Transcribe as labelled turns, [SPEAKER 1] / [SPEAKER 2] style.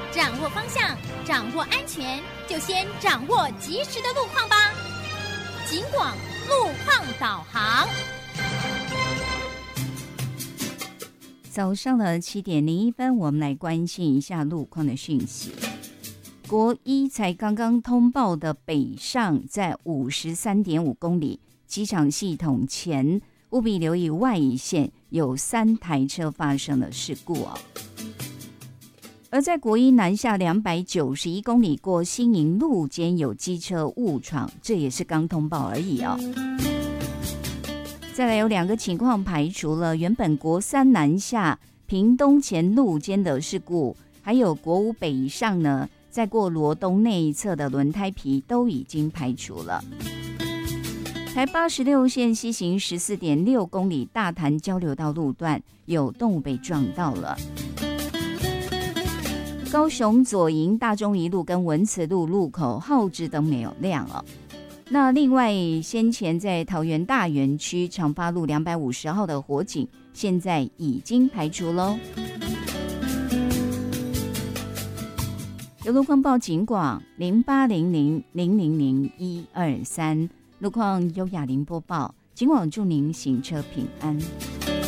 [SPEAKER 1] 掌握方向，掌握安全，就先掌握及时的路况吧。警广路况导航。
[SPEAKER 2] 早上的7:01，我们来关心一下路况的讯息。国一才刚刚通报的北上在53.5公里，机场系统前务必留意外线有3台车发生了事故哦。而在国一南下291公里过新营路间有机车误闯，这也是刚通报而已哦。再来有2个情况排除了，原本国三南下屏东前路间的事故，还有国五北上呢，在过罗东内一侧的轮胎皮都已经排除了。台86线西行14.6公里大潭交流道路段有动物被撞到了。高雄左营大中一路跟文慈路路口号志灯没有亮哦。那另外，先前在桃园大园区长发路250号的火警，现在已经排除喽。有路况报警广0800000123，路况优雅林播报，警广祝您行车平安。